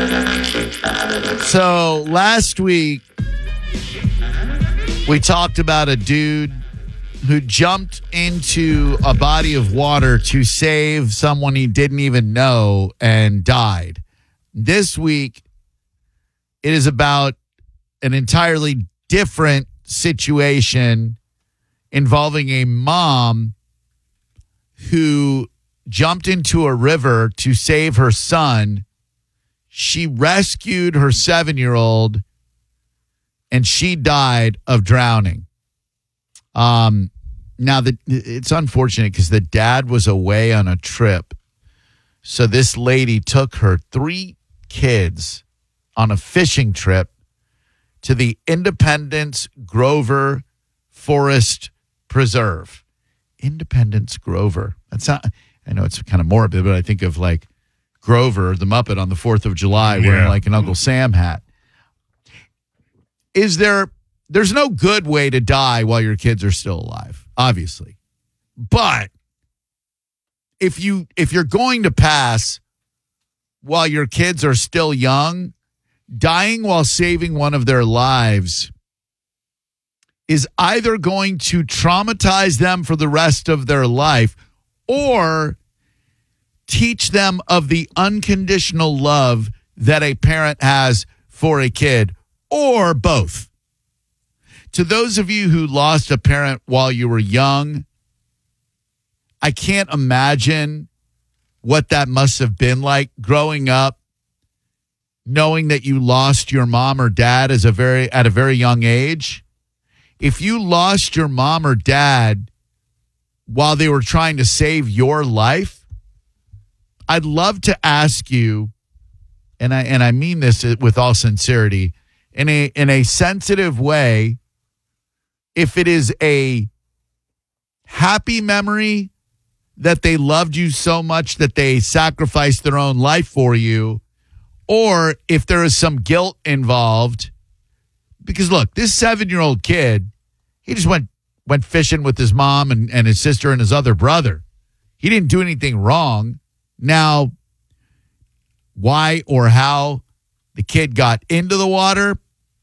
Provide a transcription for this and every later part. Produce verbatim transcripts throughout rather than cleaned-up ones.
So last week, we talked about a dude who jumped into a body of water to save someone he didn't even know and died. This week, it is about an entirely different situation involving a mom who jumped into a river to save her son. She rescued her seven-year-old, and she died of drowning. Um, now, the, it's unfortunate because the dad was away on a trip. So this lady took her three kids on a fishing trip to the Independence Grover Forest Preserve. Independence Grover. That's not, I know it's kind of morbid, but I think of like Grover, the Muppet, on the fourth of July Yeah. wearing like an Uncle Sam hat. Is there, there's no good way to die while your kids are still alive, obviously. But if you, if you're going to pass while your kids are still young, dying while saving one of their lives is either going to traumatize them for the rest of their life or teach them of the unconditional love that a parent has for a kid, or both. To those of you who lost a parent while you were young, I can't imagine what that must have been like growing up, knowing that you lost your mom or dad as a very at a very young age. If you lost your mom or dad while they were trying to save your life, I'd love to ask you, and I and I mean this with all sincerity, in a in a sensitive way, if it is a happy memory that they loved you so much that they sacrificed their own life for you, or if there is some guilt involved. Because look, this seven-year-old kid, he just went went fishing with his mom and, and his sister and his other brother. He didn't do anything wrong. Now, why or how the kid got into the water,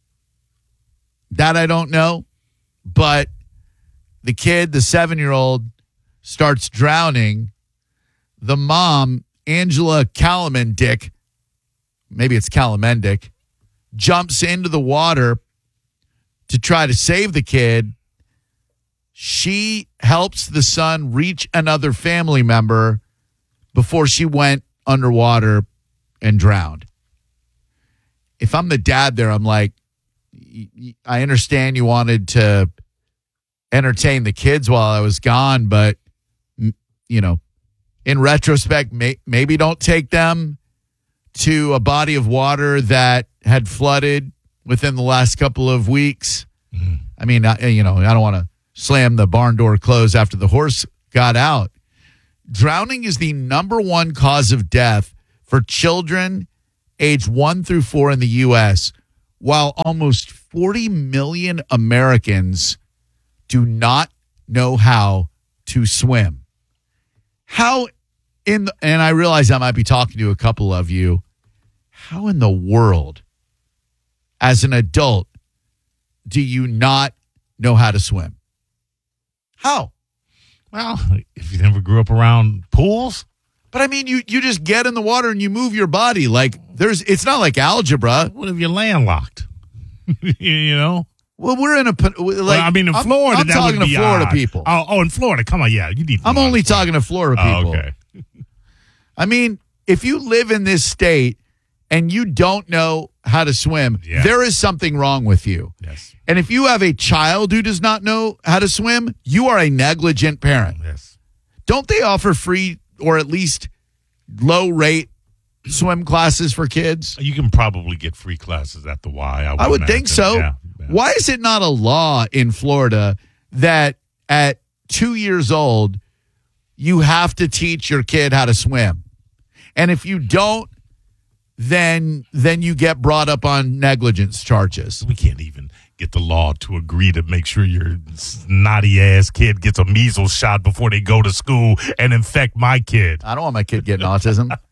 that I don't know. But the kid, the seven-year-old, starts drowning. The mom, Angela Calamendick, maybe it's Calamendick, jumps into the water to try to save the kid. She helps the son reach another family member before she went underwater and drowned. If I'm the dad there, I'm like, I understand you wanted to entertain the kids while I was gone, but, you know, in retrospect, may, maybe don't take them to a body of water that had flooded within the last couple of weeks. Mm-hmm. I mean, I, you know, I don't want to slam the barn door closed after the horse got out. Drowning is the number one cause of death for children aged one through four in the U S, while almost forty million Americans do not know how to swim. How in the, and I realize I might be talking to a couple of you, how in the world, as an adult, do you not know how to swim? How? Well, if you never grew up around pools. But I mean, you you just get in the water and you move your body. Like there's, it's not like algebra. What if you're landlocked? You know? Well, we're in a, like, well, I mean, in I'm, Florida, I'm that talking would to be Florida odd. people. Oh, oh, in Florida, come on, yeah, you need. I'm only talking to Florida people. Oh, okay. I mean, if you live in this state and you don't know how to swim, yeah. there is something wrong with you. Yes. And if you have a child who does not know how to swim, you are a negligent parent. Yes. Don't they offer free or at least low rate swim classes for kids? You can probably get free classes at the Y. I would, I would imagine. think so. Yeah, yeah. Why is it not a law in Florida that at two years old, you have to teach your kid how to swim? And if you don't, then then you get brought up on negligence charges. We can't even get the law to agree to make sure your snotty ass kid gets a measles shot before they go to school and infect my kid. I don't want my kid getting autism.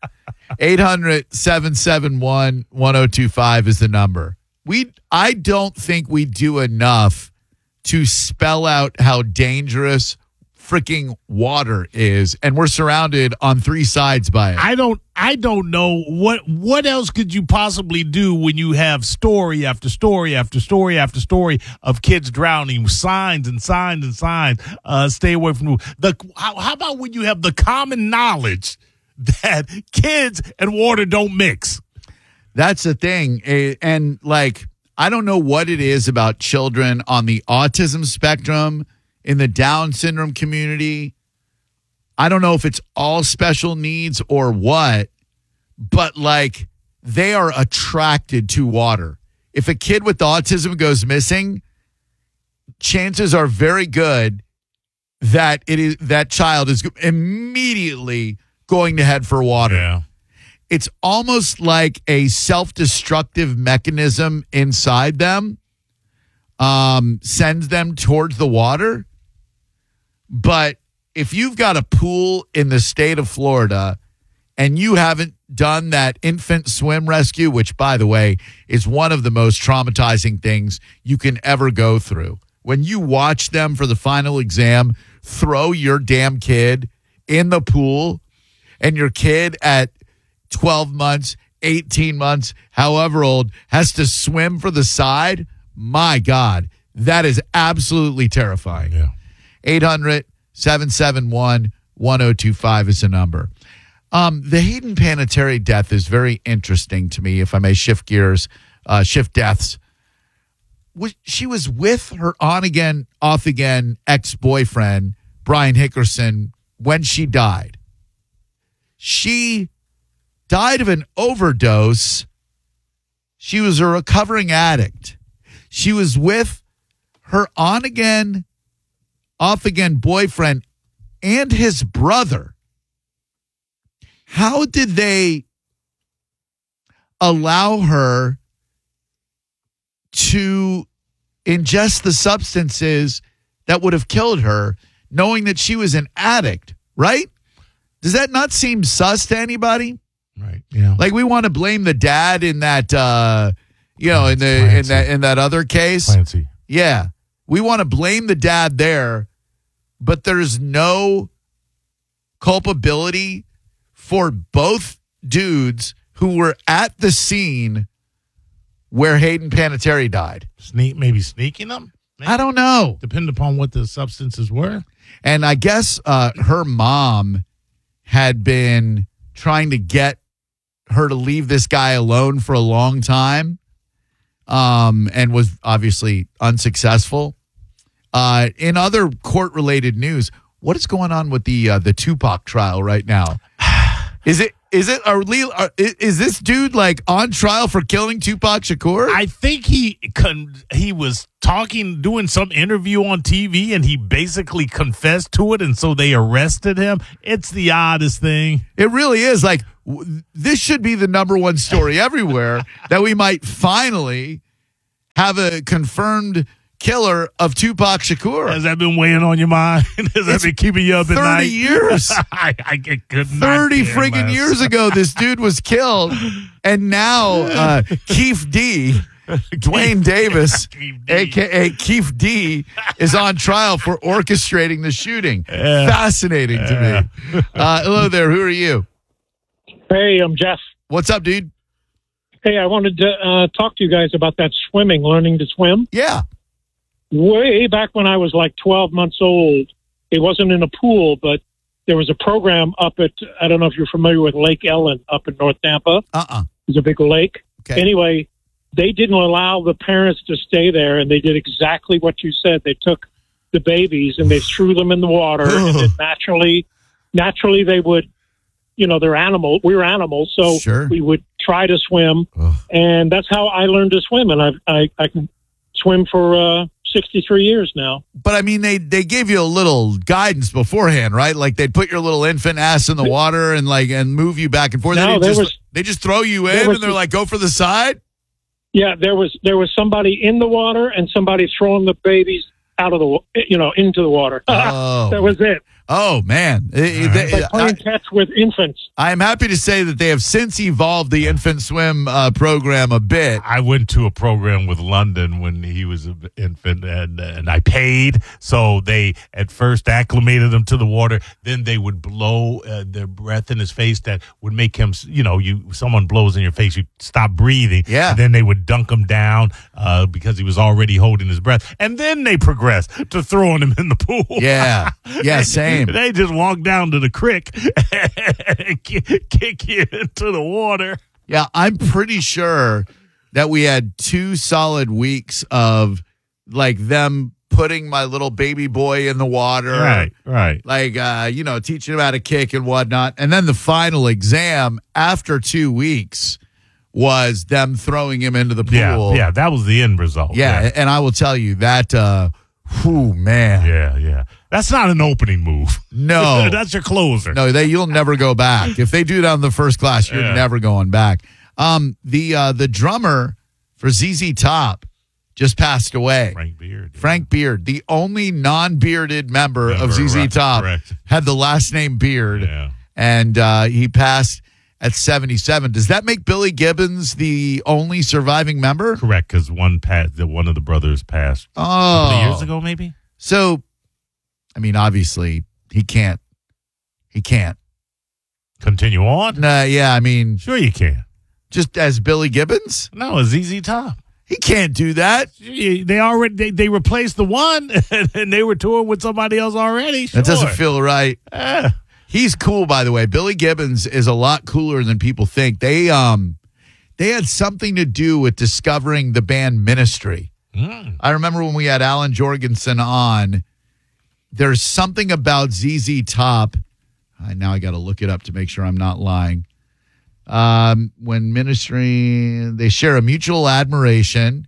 eight hundred, seven seven one, one oh two five is the number. We, I don't think we do enough to spell out how dangerous freaking water is, and we're surrounded on three sides by it. I don't I don't know what what else could you possibly do when you have story after story after story after story of kids drowning, signs and signs and signs. Uh, stay away from the. How, how about when you have the common knowledge that kids and water don't mix? That's the thing, eh, and like I don't know what it is about children on the autism spectrum, in the Down syndrome community. I don't know if it's all special needs or what, but like they are attracted to water. If a kid with autism goes missing, chances are very good that it is that child is immediately going to head for water. Yeah. It's almost like a self-destructive mechanism inside them um, sends them towards the water. But if you've got a pool in the state of Florida and you haven't done that infant swim rescue, which, by the way, is one of the most traumatizing things you can ever go through. When you watch them for the final exam, throw your damn kid in the pool, and your kid at twelve months, eighteen months, however old, has to swim for the side. My God, that is absolutely terrifying. Yeah. eight hundred, seven seven one, one oh two five is the number. Um, the Hayden Panettiere death is very interesting to me, if I may shift gears, uh, shift deaths. She was with her on-again, off-again ex-boyfriend, Brian Hickerson, when she died. She died of an overdose. She was a recovering addict. She was with her on-again, off-again boyfriend and his brother. How did they allow her to ingest the substances that would have killed her, knowing that she was an addict, right? Does that not seem sus to anybody? Right. Yeah. Like we want to blame the dad in that, uh, you know, in the in that in that other case. Clancy. Yeah, we want to blame the dad there, but there's no culpability for both dudes who were at the scene where Hayden Panettiere died. Sneak, maybe sneaking them. Maybe. I don't know. Depending upon what the substances were. And I guess uh, her mom had been trying to get her to leave this guy alone for a long time, um, and was obviously unsuccessful. Uh, in other court-related news, what is going on with the uh, the Tupac trial right now? Is it is it are, are, is this dude like on trial for killing Tupac Shakur? I think he con- he was talking, doing some interview on T V, and he basically confessed to it, and so they arrested him. It's the oddest thing. It really is. Like w- this should be the number one story everywhere, that we might finally have a confirmed killer of Tupac Shakur. Has that been weighing on your mind? Has that been keeping you up at night? thirty years. I, I could thirty friggin' years ago, this dude was killed. And now uh, Keith D, Dwayne Davis, a k a. Keith D, is on trial for orchestrating the shooting. Yeah. Fascinating to Yeah. me. Uh, hello there. Who are you? Hey, I'm Jeff. What's up, dude? Hey, I wanted to uh, talk to you guys about that swimming, learning to swim. Yeah. Way back when I was like twelve months old, it wasn't in a pool, but there was a program up at, I don't know if you're familiar with Lake Ellen up in North Tampa. Uh-uh. It's a big lake. Okay. Anyway, they didn't allow the parents to stay there, and they did exactly what you said. They took the babies and they threw them in the water, and then naturally, naturally they would, you know, they're animals. We were animals, so Sure. we would try to swim, Ugh. and that's how I learned to swim. And I, I, I can swim for uh, sixty-three years now. But I mean, they they gave you a little guidance beforehand, right? Like they'd put your little infant ass in the water and like and move you back and forth. No, they, didn't there just, was- they just throw you there in was- and they're like, go for the side. Yeah, there was there was somebody in the water and somebody throwing the babies out of the wa- you know into the water. Oh. That was it. Oh, man. It- right. it- Like playing I, catch with infants. I am happy to say that they have since evolved the infant swim uh, program a bit. I went to a program with London when he was an infant, and and I paid. So they at first acclimated him to the water. Then they would blow uh, their breath in his face that would make him, you know, you someone blows in your face, you stop breathing. Yeah. And then they would dunk him down uh, because he was already holding his breath. And then they progressed to throwing him in the pool. Yeah. Yeah, same. They just walk down to the creek and kick kick you into the water. Yeah, I'm pretty sure that we had two solid weeks of like them putting my little baby boy in the water. Right, right. Like, uh, you know, teaching him how to kick and whatnot. And then the final exam after two weeks was them throwing him into the pool. Yeah, yeah, that was the end result. Yeah, yeah, and I will tell you that, uh, whew, man. yeah. yeah. That's not an opening move. No. That's your closer. No, they you'll never go back. If they do that in the first class, you're Yeah. never going back. Um, the uh, the drummer for Z Z Top just passed away. Frank Beard. yeah. Frank Beard, the only non-bearded member, Member, of Z Z right, Top, correct. had the last name Beard, Yeah. and uh, he passed at seventy-seven. Does that make Billy Gibbons the only surviving member? Correct, because one pat, the one of the brothers passed a Oh, couple of years ago, maybe. So, I mean, obviously he can't. He can't. Continue on. Nah, yeah, I mean, Sure, you can. just as Billy Gibbons, No, it's Z Z Top. he can't do that. They already they, they replaced the one, and they were touring with somebody else already. Sure. That doesn't feel right. Eh. He's cool, by the way. Billy Gibbons is a lot cooler than people think. They um they had something to do with discovering the band Ministry. Mm. I remember when we had Alan Jorgensen on. There's something about Z Z Top. I, now I got to look it up to make sure I'm not lying. Um, when Ministry, they share a mutual admiration,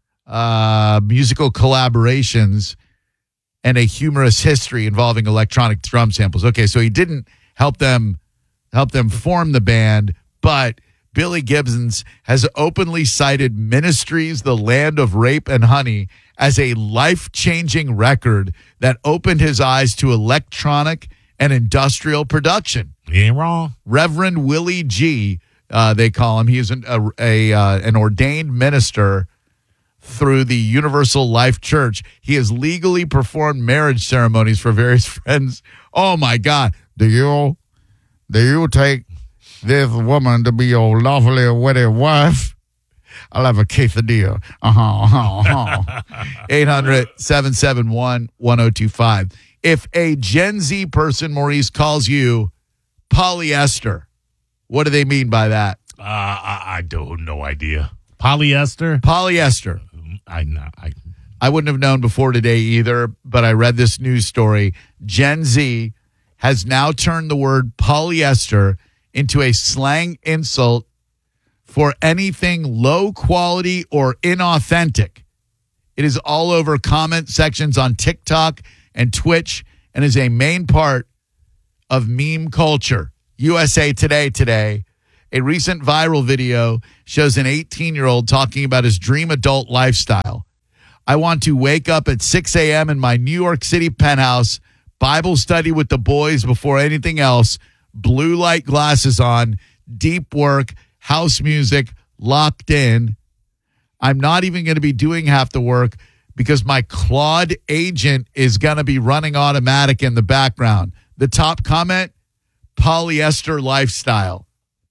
uh, musical collaborations, and a humorous history involving electronic drum samples. Okay, so he didn't help them help them form the band, but Billy Gibbons has openly cited Ministry's The Land of Rape and Honey as a life-changing record that opened his eyes to electronic and industrial production. You ain't wrong. Reverend Willie G, uh, they call him. He is an, a, a, uh, an ordained minister through the Universal Life Church. He has legally performed marriage ceremonies for various friends. Oh, my God. Do you, do you take this woman to be your lawfully wedded wife? I'll have a quesadilla. Uh-huh, uh-huh, uh-huh. eight hundred, seven seven one, one oh two five. If a Gen Z person, Maurice, calls you polyester, what do they mean by that? Uh, I, I don't no idea. Polyester. Polyester. I know. I I wouldn't have known before today either, but I read this news story. Gen Z has now turned the word polyester into a slang insult for anything low quality or inauthentic. It is all over comment sections on TikTok and Twitch and is a main part of meme culture. U S A Today today, a recent viral video shows an eighteen-year-old talking about his dream adult lifestyle. I want to wake up at six a.m. in my New York City penthouse, Bible study with the boys before anything else, blue light glasses on, deep work, house music, locked in. I'm not even going to be doing half the work because my Claude agent is going to be running automatic in the background. The top comment, polyester lifestyle.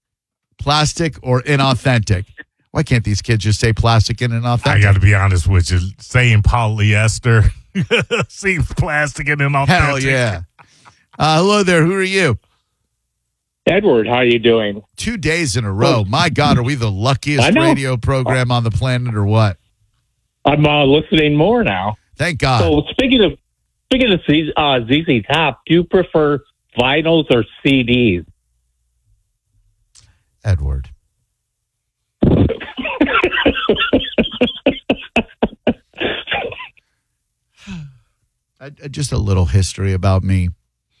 Plastic or inauthentic. Why can't these kids just say plastic and inauthentic? I got to be honest with you. Saying polyester seems plastic and inauthentic. Hell yeah. Uh, hello there. Who are you? Edward, how you doing? Two days in a row. My God, are we the I luckiest know. radio program on the planet or what? I'm uh, listening more now. Thank God. So speaking of speaking of Z, uh, Z Z Top, do you prefer vinyls or C Ds? Edward. I, I- just a little history about me.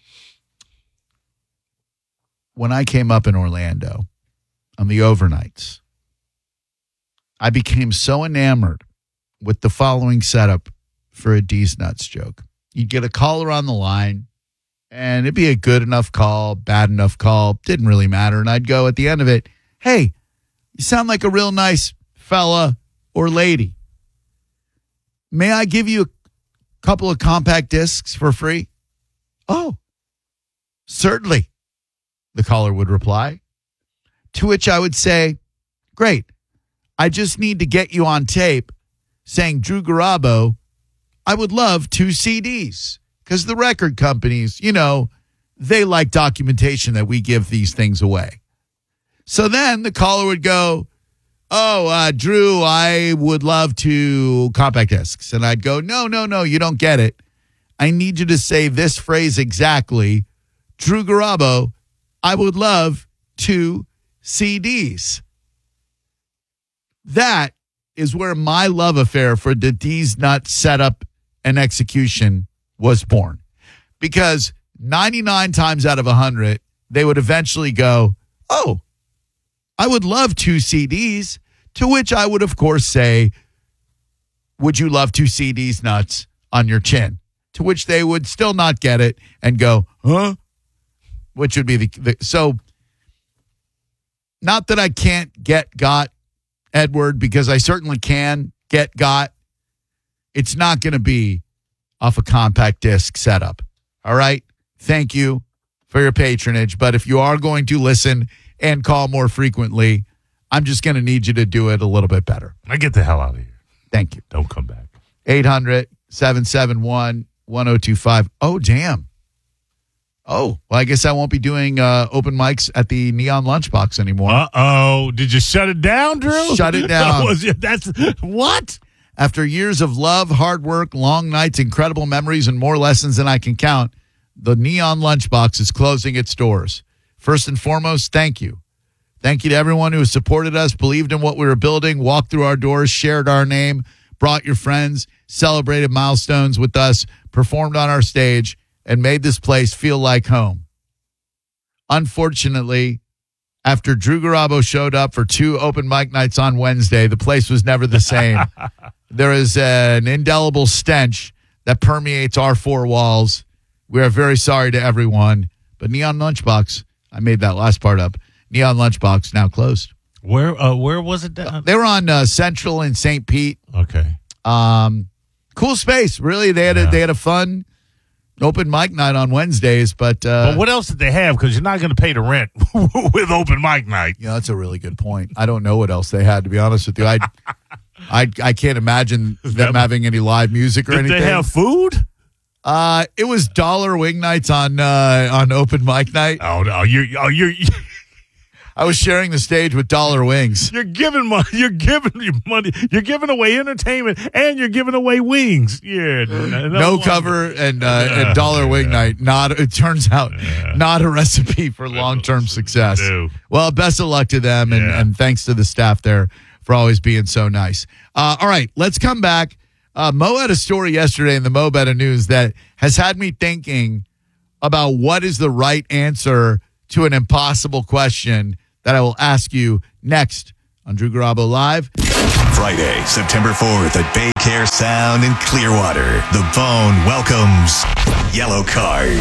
When I came up in Orlando on the overnights, I became so enamored with the following setup for a D's Nuts joke. You'd get a caller on the line, And it'd be a good enough call, bad enough call, didn't really matter. And I'd go at the end of it, hey, you sound like a real nice fella or lady. May I give you a couple of compact discs for free? Oh, certainly, the caller would reply. To which I would say, great. I just need to get you on tape saying, Drew Garabo, I would love two C Ds. Because the record companies, you know, they like documentation that we give these things away. So then the caller would go, oh, uh, Drew, I would love to compact discs. And I'd go, no, no, no, you don't get it. I need you to say this phrase exactly. Drew Garabo, I would love two C Ds. That is where my love affair for the D's Nuts setup and execution was born. Because ninety-nine times out of one hundred, they would eventually go, oh, I would love two C Ds, to which I would, of course, say, would you love two C Ds nuts on your chin? To which they would still not get it and go, huh? Which would be the, the so not that I can't get got, Edward, because I certainly can get got. It's not going to be off a compact disc setup. All right? Thank you for your patronage. But if you are going to listen and call more frequently, I'm just going to need you to do it a little bit better. I get the hell out of here. Thank you. Don't come back. eight hundred, seven seven one, one oh two five. Oh, damn. Oh, well, I guess I won't be doing uh, open mics at the Neon Lunchbox anymore. Uh-oh. Did you shut it down, Drew? Shut it down. Was it, that's what? After years of love, hard work, long nights, incredible memories, and more lessons than I can count, the Neon Lunchbox is closing its doors. First and foremost, thank you. Thank you to everyone who has supported us, believed in what we were building, walked through our doors, shared our name, brought your friends, celebrated milestones with us, performed on our stage, and made this place feel like home. Unfortunately, after Drew Garabo showed up for two open mic nights on Wednesday, the place was never the same. There is an indelible stench that permeates our four walls. We are very sorry to everyone. But Neon Lunchbox, I made that last part up. Neon Lunchbox now closed. Where uh, where was it down? They were on uh, Central in Saint Pete. Okay. Um, cool space. Really, they had Yeah. a, they had a fun open mic night on Wednesdays. But, uh, But what else did they have? Because you're not going to pay the rent with open mic night. yeah, that's a really good point. I don't know what else they had, to be honest with you. I I I can't imagine them having any live music or Did anything. they have food? Uh, it was dollar wing nights on uh, on open mic night. Oh no, you're oh you're I was sharing the stage with Dollar Wings. you're giving money. You're giving your money. You're giving away entertainment, and you're giving away wings. Yeah, no, No cover and uh, and Dollar Wing night. Not it turns out not a recipe for long term success. No. Well, best of luck to them, and, Yeah. and thanks to the staff there for always being so nice. Uh, all right, let's come back. Uh, Mo had a story yesterday in the Mo Better News that has had me thinking about what is the right answer to an impossible question that I will ask you next on Drew Garabo Live. Friday, September fourth at Bay Care Sound in Clearwater. The Bone welcomes Yellow Card.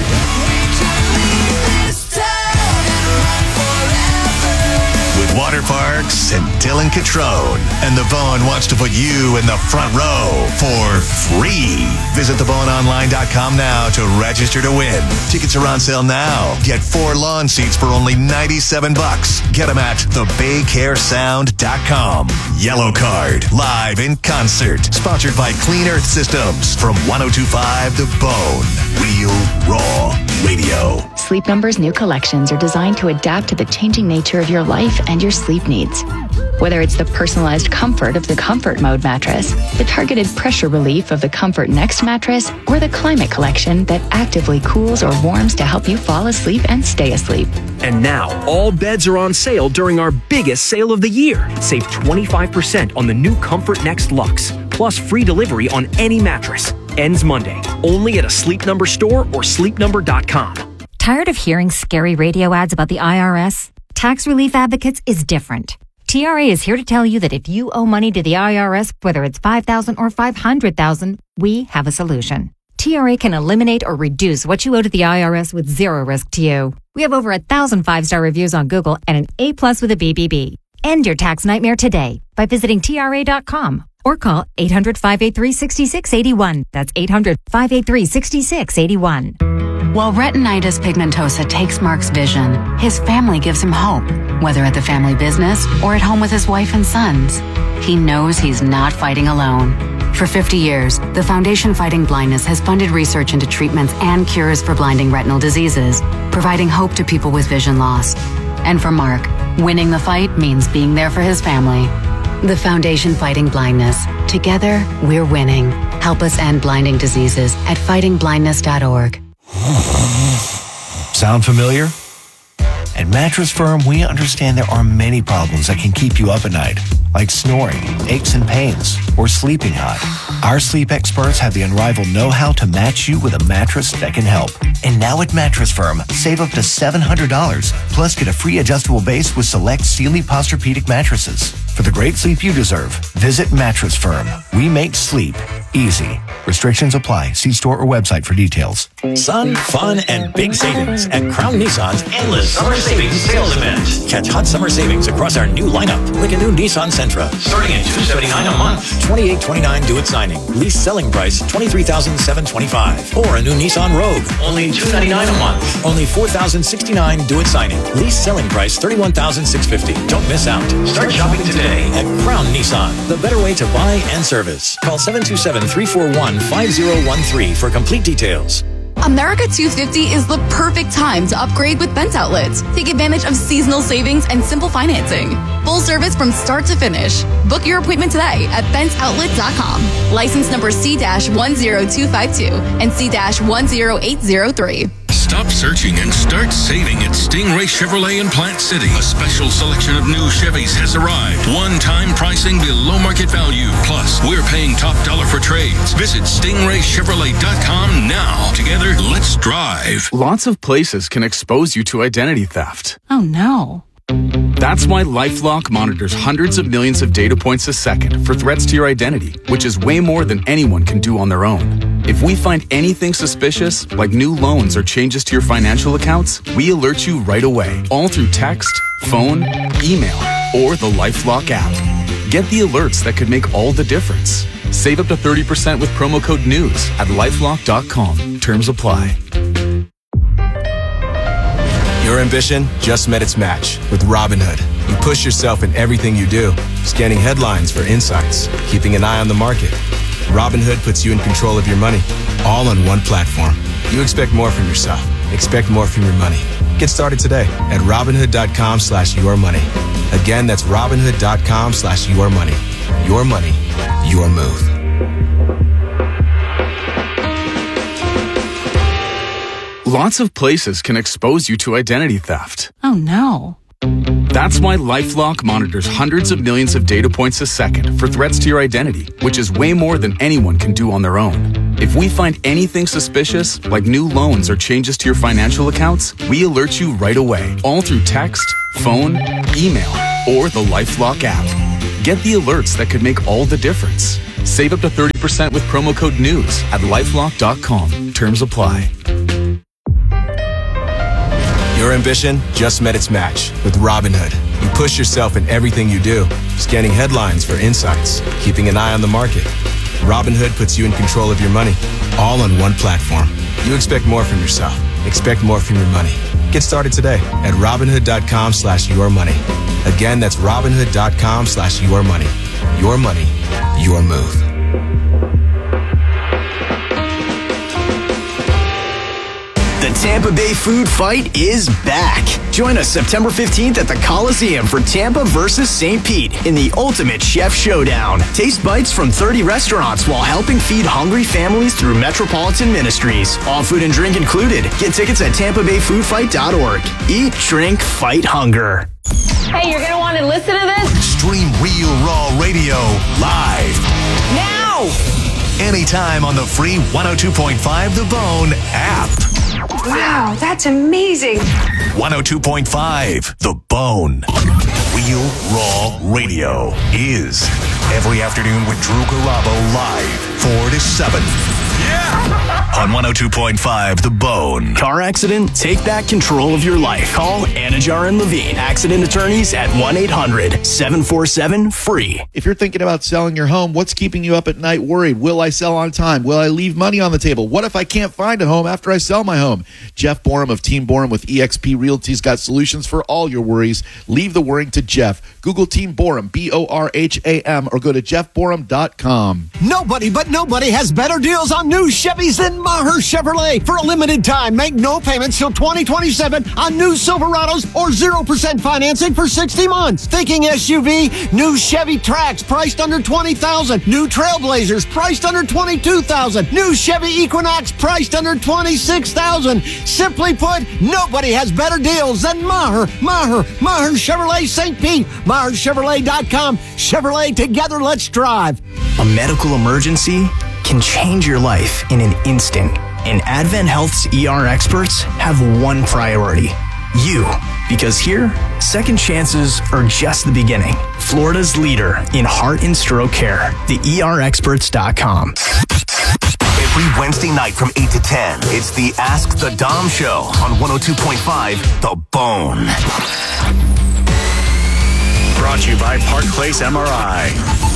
With Water Parks and Dylan Catrone. And The Bone wants to put you in the front row for free. Visit the bone online dot com now to register to win. Tickets are on sale now. Get four lawn seats for only ninety-seven bucks. Get them at the bay care sound dot com. Yellow Card, live in concert. Sponsored by Clean Earth Systems from one oh two point five The Bone. Real, raw radio. Sleep Number's new collections are designed to adapt to the changing nature of your life and your sleep needs. Whether it's the personalized comfort of the Comfort Mode mattress, the targeted pressure relief of the Comfort Next mattress, or the Climate Collection that actively cools or warms to help you fall asleep and stay asleep. And now, all beds are on sale during our biggest sale of the year. Save twenty-five percent on the new Comfort Next Luxe, plus free delivery on any mattress. Ends Monday, only at a Sleep Number store or sleep number dot com. Tired of hearing scary radio ads about the I R S? Tax Relief Advocates is different. T R A is here to tell you that if you owe money to the I R S, whether it's five thousand dollars or five hundred thousand dollars, we have a solution. T R A can eliminate or reduce what you owe to the I R S with zero risk to you. We have over a thousand five-star reviews on Google and an A plus with a B B B. End your tax nightmare today by visiting T R A dot com or call eight hundred, five eight three, six six eight one. That's eight hundred, five eight three, six six eight one. While retinitis pigmentosa takes Mark's vision, his family gives him hope, whether at the family business or at home with his wife and sons. He knows he's not fighting alone. For fifty years, the Foundation Fighting Blindness has funded research into treatments and cures for blinding retinal diseases, providing hope to people with vision loss. And for Mark, winning the fight means being there for his family. The Foundation Fighting Blindness. Together, we're winning. Help us end blinding diseases at fighting blindness dot org. Sound familiar? At Mattress Firm, we understand there are many problems that can keep you up at night, like snoring, aches and pains, or sleeping hot. Our sleep experts have the unrivaled know-how to match you with a mattress that can help. And now at Mattress Firm, save up to seven hundred dollars, plus get a free adjustable base with select Sealy Posturepedic mattresses. For the great sleep you deserve, visit Mattress Firm. We make sleep easy. Restrictions apply. See store or website for details. Sun, fun, and big savings at Crown Nissan's endless summer savings sales event. Catch hot summer savings across our new lineup, like a new Nissan Sentra, starting at two hundred seventy-nine dollars a month, twenty-eight twenty-nine due at signing. Lease selling price twenty-three thousand seven hundred twenty-five dollars. Or a new Nissan Rogue, only two hundred ninety-nine dollars a month, only four thousand sixty-nine dollars due at signing. Lease selling price thirty-one thousand six hundred fifty dollars. Don't miss out. Start shopping today at Crown Nissan, the better way to buy and service. Call seven two seven, three four one, five zero one three for complete details. America two fifty is the perfect time to upgrade with Bent Outlets. Take advantage of seasonal savings and simple financing. Full service from start to finish. Book your appointment today at bent outlet dot com. License number C one zero two five two and C one zero eight zero three. Stop searching and start saving at Stingray Chevrolet in Plant City. A special selection of new Chevys has arrived. One-time pricing below market value. Plus, we're paying top dollar for trades. Visit stingray chevrolet dot com now. Together, let's drive. Lots of places can expose you to identity theft. Oh no. That's why LifeLock monitors hundreds of millions of data points a second for threats to your identity, which is way more than anyone can do on their own. If we find anything suspicious, like new loans or changes to your financial accounts, we alert you right away, all through text, phone, email, or the LifeLock app. Get the alerts that could make all the difference. Save up to thirty percent with promo code NEWS at lifelock dot com. Terms apply. Your ambition just met its match with Robinhood. You push yourself in everything you do, scanning headlines for insights, keeping an eye on the market. Robinhood puts you in control of your money, all on one platform. You expect more from yourself. Expect more from your money. Get started today at Robinhood dot com slash your money. Again, that's Robinhood dot com slash your money. Your money, your move. Lots of places can expose you to identity theft. Oh no. That's why LifeLock monitors hundreds of millions of data points a second for threats to your identity, which is way more than anyone can do on their own. If we find anything suspicious, like new loans or changes to your financial accounts, we alert you right away, all through text, phone, email, or the LifeLock app. Get the alerts that could make all the difference. Save up to thirty percent with promo code NEWS at lifelock dot com. Terms apply. Your ambition just met its match with Robinhood. You push yourself in everything you do, scanning headlines for insights, keeping an eye on the market. Robinhood puts you in control of your money, all on one platform. You expect more from yourself. Expect more from your money. Get started today at Robinhood dot com slash your money. Again, that's Robinhood dot com slash your money. Your money, your move. The Tampa Bay Food Fight is back. Join us September fifteenth at the Coliseum for Tampa versus Saint Pete in the ultimate chef showdown. Taste bites from thirty restaurants while helping feed hungry families through Metropolitan Ministries. All food and drink included. Get tickets at tampa bay food fight dot org. Eat, drink, fight hunger. Hey, you're going to want to listen to this? Stream Real Raw Radio live. Now! Anytime on the free one oh two point five The Bone app. Wow, that's amazing. one oh two point five The Bone. Real Raw Radio is every afternoon with Drew Garabo live, four to seven. On one oh two point five, The Bone. Car accident? Take back control of your life. Call Anajar and Levine, accident attorneys at one eight hundred seven four seven free. If you're thinking about selling your home, what's keeping you up at night worried? Will I sell on time? Will I leave money on the table? What if I can't find a home after I sell my home? Jeff Borum of Team Borum with E X P Realty's got solutions for all your worries. Leave the worrying to Jeff. Google Team Borum, B O R H A M, or go to jeff borum dot com. Nobody but nobody has better deals on new Chevys than Maher Chevrolet. For a limited time, make no payments till twenty twenty-seven on new Silverados or zero percent financing for sixty months. Thinking S U V? New Chevy Trax priced under twenty thousand dollars. New Trailblazers priced under twenty-two thousand dollars. New Chevy Equinox priced under twenty-six thousand dollars. Simply put, nobody has better deals than Maher. Maher. Maher Chevrolet Saint Pete. Maher Chevrolet dot com. Chevrolet, together, let's drive. A medical emergency can change your life in an instant. And Advent Health's E R experts have one priority: you. Because here, second chances are just the beginning. Florida's leader in heart and stroke care, the E R experts dot com. Every Wednesday night from eight to ten, it's the Ask the Dom Show on one oh two point five, The Bone. Brought to you by Park Place M R I.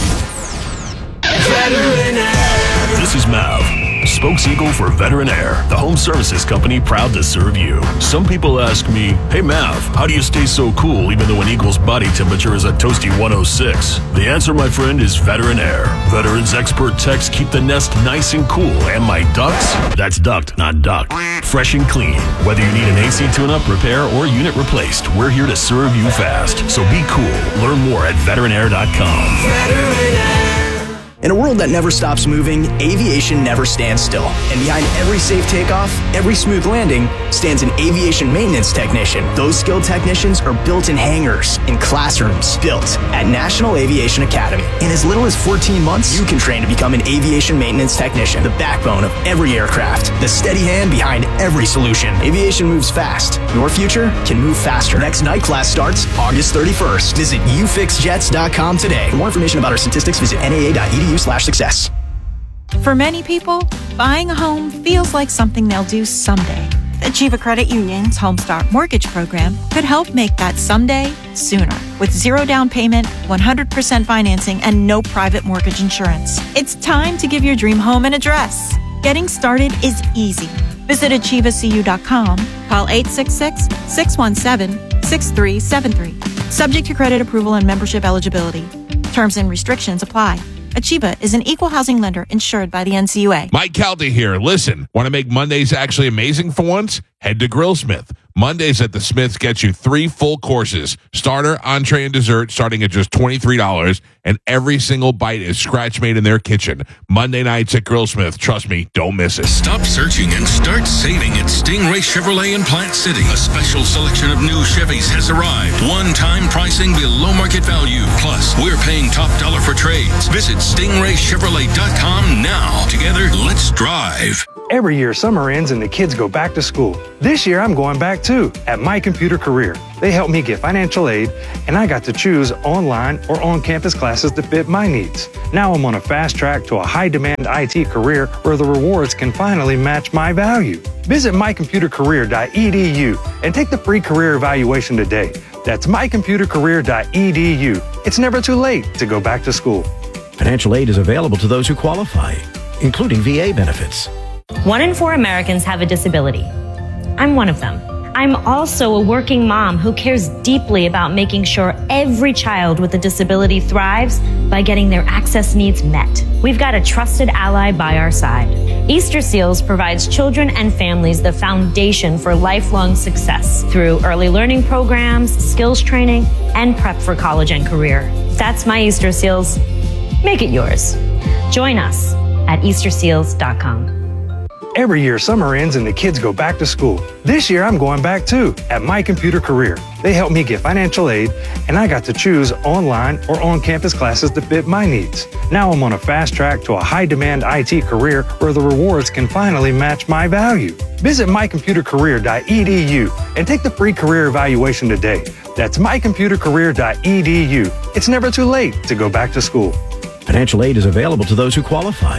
This is Mav, spokeseagle for Veteran Air, the home services company proud to serve you. Some people ask me, hey Mav, how do you stay so cool even though an eagle's body temperature is a toasty one oh six? The answer, my friend, is Veteran Air. Veterans expert techs keep the nest nice and cool, and my ducts, that's duct, not duck, fresh and clean. Whether you need an A C tune-up, repair, or unit replaced, we're here to serve you fast. So be cool. Learn more at veteran air dot com. Veteran Air. In a world that never stops moving, aviation never stands still. And behind every safe takeoff, every smooth landing, stands an aviation maintenance technician. Those skilled technicians are built in hangars, in classrooms, built at National Aviation Academy. In as little as fourteen months, you can train to become an aviation maintenance technician, the backbone of every aircraft, the steady hand behind every solution. Aviation moves fast. Your future can move faster. Next night class starts August thirty-first. Visit u fix jets dot com today. For more information about our statistics, visit N A A dot E D U slash success. For many people, buying a home feels like something they'll do someday. Achieva Credit Union's Homestart Mortgage Program could help make that someday sooner. With zero down payment, one hundred percent financing, and no private mortgage insurance. It's time to give your dream home an address. Getting started is easy. Visit achieva c u dot com, call eight six six, six one seven, six three seven three. Subject to credit approval and membership eligibility. Terms and restrictions apply. Achieva is an equal housing lender insured by the N C U A. Mike Calda here. Listen, want to make Mondays actually amazing for once? Head to Grillsmith. Mondays at the Smiths get you three full courses, starter, entree, and dessert, starting at just twenty-three dollars, and every single bite is scratch-made in their kitchen. Monday nights at Grillsmith. Trust me, don't miss it. Stop searching and start saving at Stingray Chevrolet in Plant City. A special selection of new Chevys has arrived. One-time pricing below market value. Plus, we're paying top dollar for trades. Visit stingray chevrolet dot com now. Together, let's drive. Every year, summer ends and the kids go back to school. This year, I'm going back too, at My Computer Career. They helped me get financial aid, and I got to choose online or on-campus classes that fit my needs. Now I'm on a fast track to a high-demand I T career where the rewards can finally match my value. Visit my computer career dot e d u and take the free career evaluation today. That's my computer career dot e d u. It's never too late to go back to school. Financial aid is available to those who qualify, including V A benefits. One in four Americans have a disability. I'm one of them. I'm also a working mom who cares deeply about making sure every child with a disability thrives by getting their access needs met. We've got a trusted ally by our side. Easter Seals provides children and families the foundation for lifelong success through early learning programs, skills training, and prep for college and career. That's my Easter Seals. Make it yours. Join us at easter seals dot com. Every year, summer ends and the kids go back to school. This year, I'm going back too, at My Computer Career. They helped me get financial aid, and I got to choose online or on-campus classes that fit my needs. Now I'm on a fast track to a high-demand I T career where the rewards can finally match my value. Visit my computer career dot e d u and take the free career evaluation today. That's my computer career dot e d u. It's never too late to go back to school. Financial aid is available to those who qualify,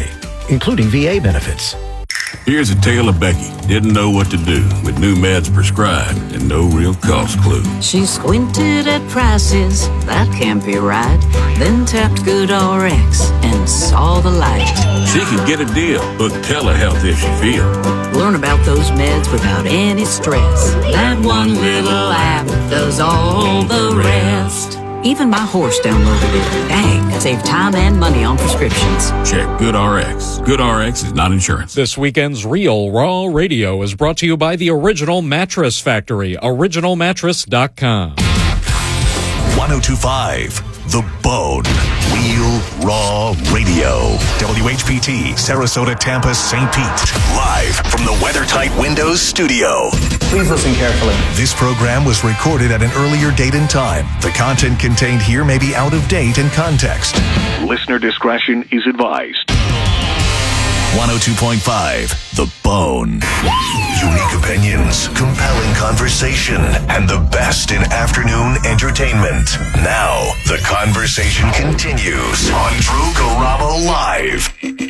including V A benefits. Here's a tale of Becky. Didn't know what to do with new meds prescribed and no real cost clue. She squinted at prices, that can't be right. Then tapped GoodRx and saw the light. She could get a deal, book telehealth if she feel. Learn about those meds without any stress. That one little app does all the rest. Even my horse downloaded it. Dang, saved time and money on prescriptions. Check GoodRx. GoodRx is not insurance. This weekend's Real Raw Radio is brought to you by the Original Mattress Factory, original mattress dot com. one oh two point five The Bone. Real Raw Radio. W H P T, Sarasota, Tampa, Saint Pete. Live from the WeatherTight Windows studio. Please listen carefully. This program was recorded at an earlier date and time. The content contained here may be out of date in context. Listener discretion is advised. one oh two point five The Bone. Unique opinions, compelling conversation, and the best in afternoon entertainment. Now, the conversation continues on Drew Garabo Live.